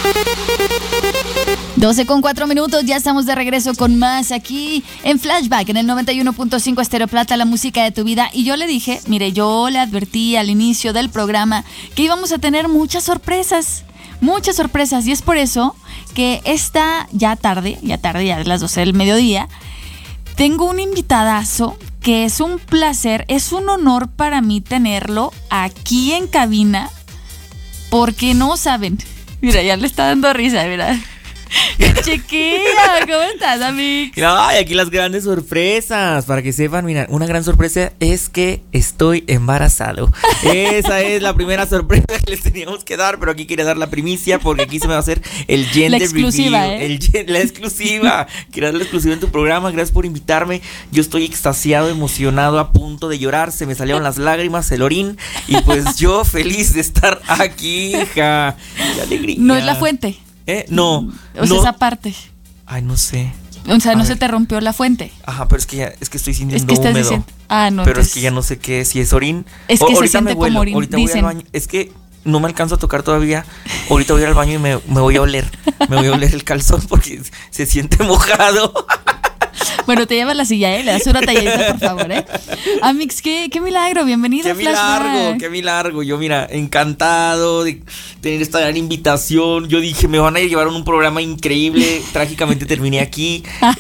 12:04, ya estamos de regreso con más aquí en Flashback, en el 91.5 Estéreo Plata, la música de tu vida. Y yo le dije, mire, yo le advertí al inicio del programa que íbamos a tener muchas sorpresas, y es por eso que esta ya tarde, ya de las 12 del mediodía, tengo un invitadazo que es un placer, es un honor para mí tenerlo aquí en cabina, porque no saben, mira, ya le está dando risa, mira. Chiquilla, ¿cómo estás, amigo? Ay, aquí las grandes sorpresas. Para que sepan, mira, una gran sorpresa es que estoy embarazado. Esa es la primera sorpresa que les teníamos que dar, pero aquí quería dar la primicia porque aquí se me va a hacer el gender la exclusiva, review, la exclusiva. Quiero dar la exclusiva en tu programa. Gracias por invitarme. Yo estoy extasiado, emocionado, a punto de llorar. Se me salieron las lágrimas, el orín. Y pues yo feliz de estar aquí, hija. Qué alegría. No es la fuente. No. O sea, esa parte. Ay, no sé. O sea, no se te rompió la fuente. Ajá, pero es que estoy sintiendo es que estás húmedo. Diciendo, no. Pero entonces, es que ya no sé qué, si es orín. Es que se siente como orín. Ahorita dicen. voy al baño. Es que no me alcanzo a tocar todavía. Ahorita voy al baño y me voy a oler. Me voy a oler el calzón porque se siente mojado. Bueno, te lleva la silla, le das una talladita, por favor, Amix, qué milagro, bienvenido a Flashback. Qué milagro. Yo, mira, encantado de tener esta gran invitación. Yo dije, me van a llevar a un programa increíble. Trágicamente terminé aquí.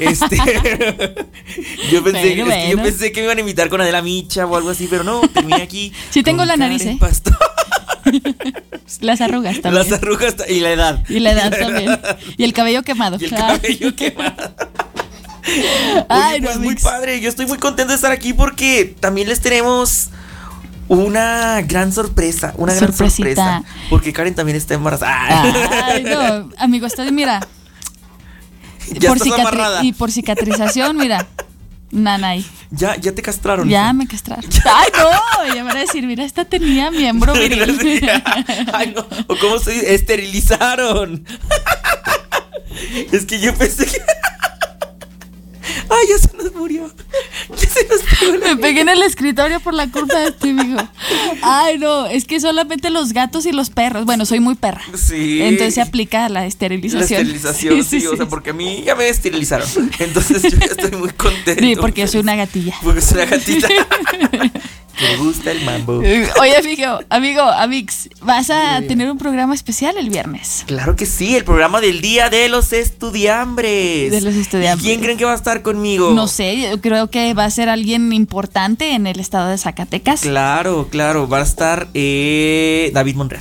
Yo pensé que me iban a invitar con Adela Micha o algo así, pero no, terminé aquí. Sí tengo la nariz, Las arrugas también. Las arrugas y la edad. Y la edad también. Y el cabello quemado. Oye, pues muy padre, yo estoy muy contento de estar aquí porque también les tenemos una gran sorpresa, porque Karen también está embarazada. Ay, no, amigo, mira. Ya estás amarrada. Y por cicatrización, mira. Nanay. Ya te castraron. Ya me castraron. Ay, no, ya me van a decir, mira, esta tenía miembro viril. Ay, no, o cómo se esterilizaron. Es que yo pensé que ay, ya se nos murió. Me pegué en el escritorio por la culpa de ti, amigo. Ay, no, es que solamente los gatos y los perros. Bueno, soy muy perra. Sí. Entonces se aplica la esterilización. Sí, o sea, porque a mí ya me esterilizaron. Entonces yo ya estoy muy contento. Sí, porque yo soy una gatilla. Porque soy una gatita. Me gusta el mambo. Oye, amigo, Amix, vas a tener un programa especial el viernes. Claro que sí, el programa del Día de los Estudiambres. ¿Y quién creen que va a estar conmigo? No sé, yo creo que va a ser alguien importante en el estado de Zacatecas. Claro, va a estar David Monreal.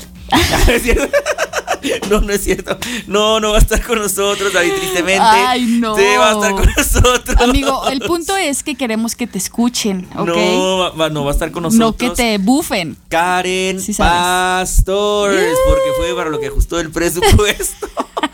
No es cierto. No va a estar con nosotros, David, tristemente. Ay, no. Sí, va a estar con nosotros. Amigo, el punto es que queremos que te escuchen, ¿ok? No va a estar con nosotros. No que te bufen. Karen Pastors, porque fue para lo que ajustó el presupuesto.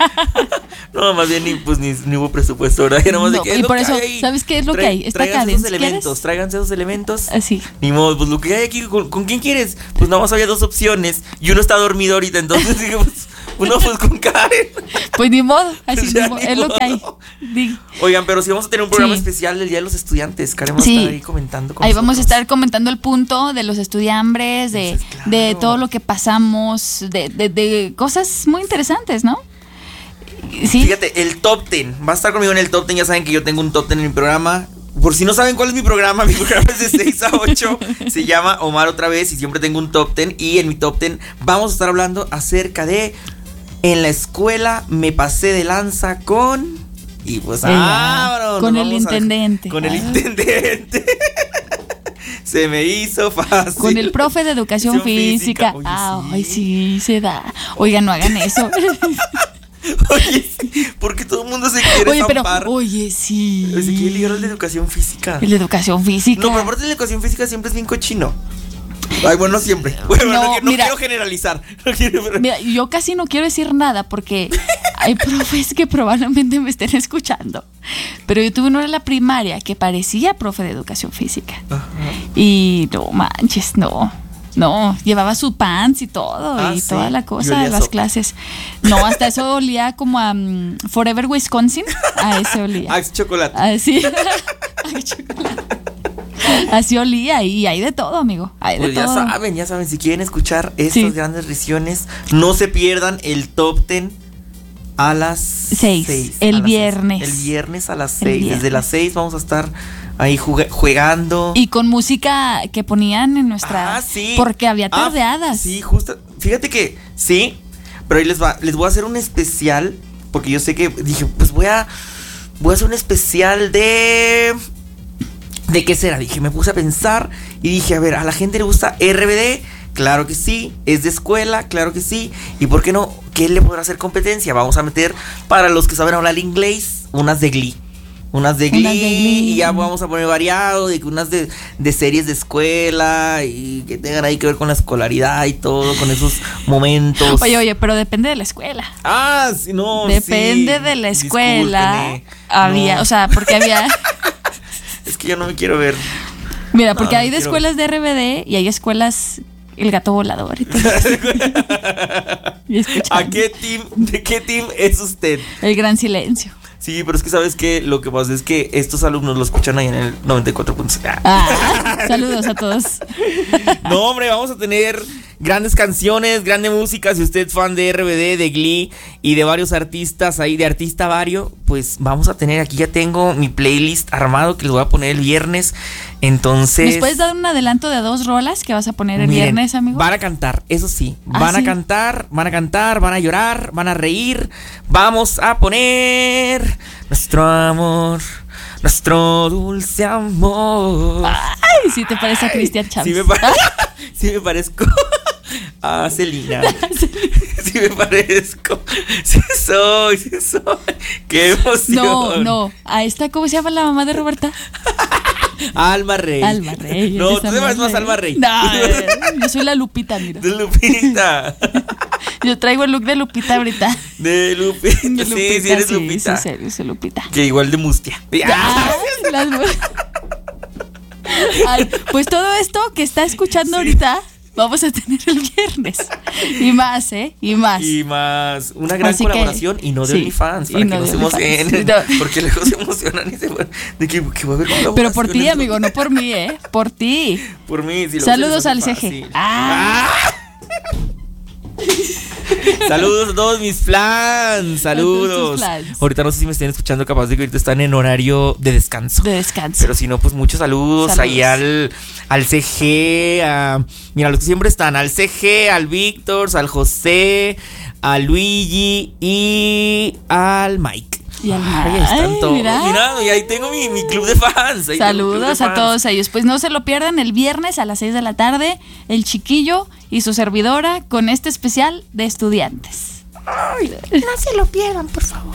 No, más bien ni hubo presupuesto, ¿verdad? Y por eso, ¿sabes qué es lo que hay? Está Tráiganse esos elementos. Así. Ni modo, pues lo que hay aquí, ¿con quién quieres? Pues nada más había dos opciones y uno está dormido ahorita, entonces dije, pues con Karen. Pues ni modo, así es lo que hay. Oigan, pero si vamos a tener un programa especial del Día de los Estudiantes, Karen va a estar ahí comentando con ahí nosotros. Vamos a estar comentando el punto de los estudiambres, de todo lo que pasamos, de cosas muy interesantes, ¿no? ¿Sí? Fíjate, el top 10 va a estar conmigo en el top 10. Ya saben que yo tengo un top 10 en mi programa. Por si no saben cuál es mi programa es de 6 a 8. Se llama Omar Otra Vez y siempre tengo un top 10. Y en mi top 10 vamos a estar hablando acerca de en la escuela me pasé de lanza con... Y pues con el intendente. Con el intendente. Se me hizo fácil. Con el profe de educación física. Oye, sí, se da. Oigan, no hagan eso. Oye, sí, porque todo el mundo se quiere zampar. Oye, sí. Se quiere ligar al de educación física. El de educación física. No, pero aparte de la educación física siempre es bien cochino. Ay, bueno, no siempre. Bueno, no quiero generalizar. Mira, yo casi no quiero decir nada porque hay profes que probablemente me estén escuchando. Pero yo tuve uno en la primaria que parecía profe de educación física. Ajá. Y no manches, no, llevaba su pants y todo, y toda la cosa de las clases. No, hasta eso olía como a Forever Wisconsin. A ese olía. Axe chocolate. Así. Axe chocolate. Así olía y hay de todo, amigo. Hay de todo. Ya saben, si quieren escuchar estas grandes visiones, no se pierdan el top 10 a las 6. El viernes. El viernes a las 6. Desde las 6 vamos a estar ahí jugando. Y con música que ponían en nuestra... sí. Porque había tardeadas. Sí, justo. Fíjate que sí, pero ahí les voy a hacer un especial, porque yo sé que dije, pues voy a hacer un especial de... ¿De qué será? Dije, me puse a pensar y dije, a ver, ¿a la gente le gusta RBD? Claro que sí. ¿Es de escuela? Claro que sí. ¿Y por qué no? ¿Qué le podrá hacer competencia? Vamos a meter, para los que saben hablar inglés, unas de Glee. Y ya vamos a poner variado, de unas de series de escuela y que tengan ahí que ver con la escolaridad y todo, con esos momentos. Oye, pero depende de la escuela. Sí, no. Depende de la escuela. Discúlpeme. O sea, porque había... Es que yo no me quiero ver. Mira, porque hay de escuelas de RBD y hay escuelas El Gato Volador y todo. ¿De qué team es usted? El Gran Silencio. Sí, pero es que sabes que lo que pasa es que estos alumnos lo escuchan ahí en el 94.5. Saludos a todos. No, hombre, vamos a tener grandes canciones, grande música. Si usted es fan de RBD, de Glee y de varios artistas ahí, de Artista Vario, pues vamos a tener, aquí ya tengo mi playlist armado que les voy a poner el viernes. Entonces, ¿nos puedes dar un adelanto de 2 rolas que vas a poner el viernes, amigo? Van a cantar, eso sí. Van a cantar, van a llorar, van a reír. Vamos a poner nuestro amor, nuestro dulce amor. Ay, sí te parece a Cristian Chávez. Sí me parezco a Selena. Sí me parezco. Sí soy. Qué emoción. No. A esta, ¿cómo se llama la mamá de Roberta? Alma Rey. No, tú te pareces más a Alma Rey. No, yo soy la Lupita, mira. De Lupita. Yo traigo el look de Lupita ahorita. De Lupita. Sí, eres Lupita. Sí, soy Lupita. Que igual de mustia. Ay, pues todo esto que está escuchando ahorita vamos a tener el viernes. Y más, Y más. Una gran colaboración y no de OnlyFans. Para que no se emocionen. Porque luego se emocionan y se van. De que va a haber colaboración. Pero por ti, amigo, no por mí, Por ti. Por mí. Si saludos al CG. Saludos a todos mis flans. Saludos. Ahorita no sé si me estén escuchando, capaz de que ahorita están en horario de descanso. Pero si no, pues muchos saludos. Ahí al CG, mira, los que siempre están, al CG, al Víctor, al José, a Luigi y al Mike. Y ahí están todos. Mira, y ahí tengo mi club de fans. Saludos a todos ellos. Pues no se lo pierdan el viernes a las 6 de la tarde, el Chiquillo y su servidora con este especial de estudiantes. Ay, no se lo pierdan, por favor.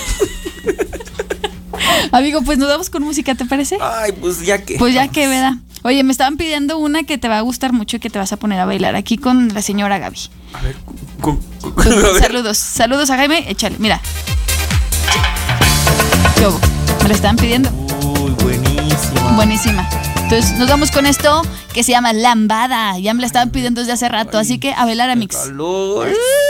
Amigo, pues nos vamos con música, ¿te parece? Ay, pues ya que. ¿Verdad? Oye, me estaban pidiendo una que te va a gustar mucho y que te vas a poner a bailar aquí con la señora Gaby. A ver, Saludos a Jaime, échale, mira. Me la estaban pidiendo. Uy, buenísima. Entonces nos vamos con esto que se llama Lambada. Ya me la estaban pidiendo desde hace rato. Así que a bailar, amigos.